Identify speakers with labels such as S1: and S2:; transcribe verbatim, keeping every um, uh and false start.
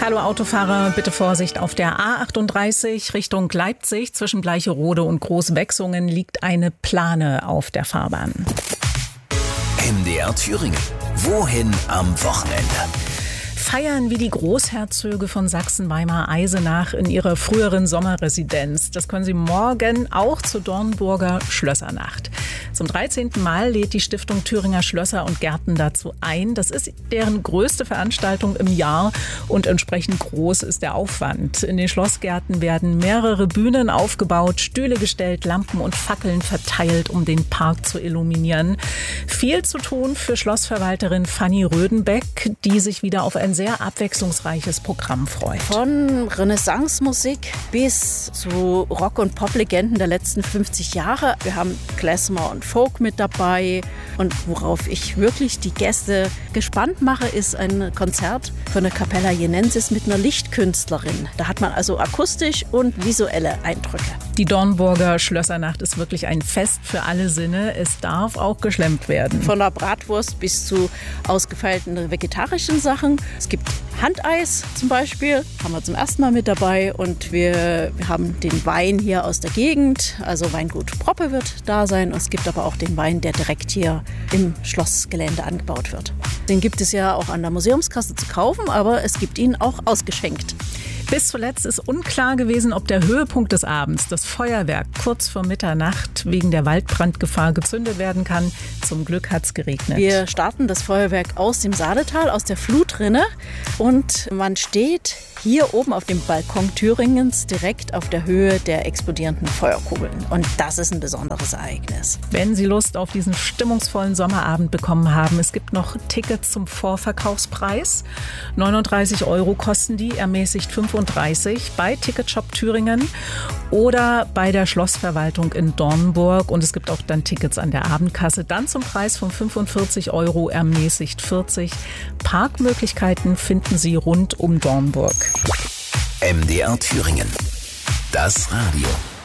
S1: Hallo Autofahrer, bitte Vorsicht auf der A achtunddreißig Richtung Leipzig. Zwischen Bleicherode und Großwechsungen liegt eine Plane auf der Fahrbahn.
S2: M D R Thüringen. Wohin am Wochenende?
S1: Feiern wie die Großherzöge von Sachsen-Weimar-Eisenach in ihrer früheren Sommerresidenz. Das können Sie morgen auch zur Dornburger Schlössernacht. Zum dreizehnten Mal lädt die Stiftung Thüringer Schlösser und Gärten dazu ein. Das ist deren größte Veranstaltung im Jahr und entsprechend groß ist der Aufwand. In den Schlossgärten werden mehrere Bühnen aufgebaut, Stühle gestellt, Lampen und Fackeln verteilt, um den Park zu illuminieren. Viel zu tun für Schlossverwalterin Fanny Rödenbeck, die sich wieder auf ein sehr abwechslungsreiches Programm freut.
S3: Von Renaissance-Musik bis zu Rock- und Pop-Legenden der letzten fünfzig Jahre. Wir haben Klezmer und Folk mit dabei. Und worauf ich wirklich die Gäste gespannt mache, ist ein Konzert von der Capella Jenensis mit einer Lichtkünstlerin. Da hat man also akustisch und visuelle Eindrücke.
S1: Die Dornburger Schlössernacht ist wirklich ein Fest für alle Sinne. Es darf auch geschlemmt werden.
S3: Von der Bratwurst bis zu ausgefeilten vegetarischen Sachen. Es gibt Handeis zum Beispiel, haben wir zum ersten Mal mit dabei. Und wir, wir haben den Wein hier aus der Gegend, also Weingut Proppe wird da sein. Es gibt aber auch den Wein, der direkt hier im Schlossgelände angebaut wird. Den gibt es ja auch an der Museumskasse zu kaufen, aber es gibt ihn auch ausgeschenkt.
S1: Bis zuletzt ist unklar gewesen, ob der Höhepunkt des Abends, das Feuerwerk, kurz vor Mitternacht wegen der Waldbrandgefahr gezündet werden kann. Zum Glück hat es geregnet.
S3: Wir starten das Feuerwerk aus dem Saaletal, aus der Flutrinne. Und man steht hier oben auf dem Balkon Thüringens direkt auf der Höhe der explodierenden Feuerkugeln. Und das ist ein besonderes Ereignis.
S1: Wenn Sie Lust auf diesen stimmungsvollen Sommerabend bekommen haben, es gibt noch Tickets zum Vorverkaufspreis. neununddreißig Euro kosten die, ermäßigt fünfunddreißig bei Ticketshop Thüringen oder bei der Schlossverwaltung in Dornburg. Und es gibt auch dann Tickets an der Abendkasse. Dann zum Preis von fünfundvierzig Euro, ermäßigt vierzig. Parkmöglichkeiten finden Sie rund um Dornburg.
S2: M D R Thüringen. Das Radio.